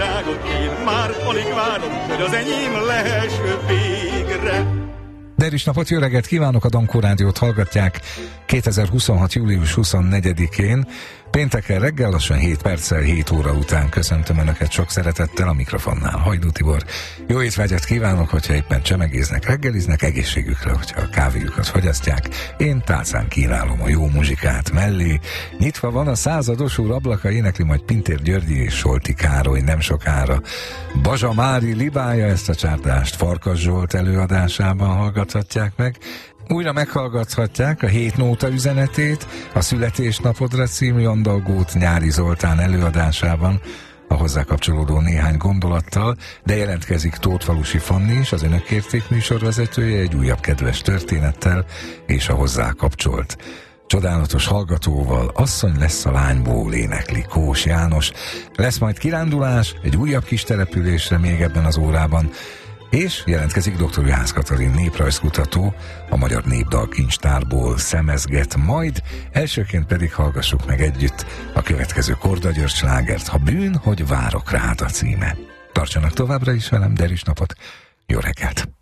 virágot, én már alig várom, hogy az enyém lehess végre. Derűs napot, jó reggelt kívánok, a Dankó Rádiót hallgatják 2026. július 24-én, pénteken reggel, lassan 7 perccel 7 óra után köszöntöm Önöket sok szeretettel a mikrofonnál. Hajdú Tibor. Jó étvágyat kívánok, hogyha éppen csemegéznek, reggeliznek, egészségükre, hogyha a kávéjukat fogyasztják. Én tálcán kínálom a jó muzsikát mellé. Nyitva van a százados úr ablaka, énekli majd Pintér Györgyi és Solti Károly nem sokára. Bazsa Mári libája, ezt a csárdást Farkas Zsolt előadásában hallgathatják meg. Újra meghallgathatják a 7 nóta üzenetét a Születésnapodra című Andalgót Nyári Zoltán előadásában, a hozzá kapcsolódó néhány gondolattal, de jelentkezik Tótfalusi Fanni is, az Önök Kérték műsorvezetője, egy újabb kedves történettel és a hozzá kapcsolt csodálatos hallgatóval. Asszony lesz a lányból, énekli Kós János. Lesz majd kirándulás egy újabb kis településre még ebben az órában, és jelentkezik dr. Juhász Katalin néprajzkutató, a Magyar Népdalkincstárból szemezget, majd elsőként pedig hallgassuk meg együtt a következő Korda György slágert, Ha bűn, hogy várok rád a címe. Tartsanak továbbra is velem, derűs napot, jó reggelt!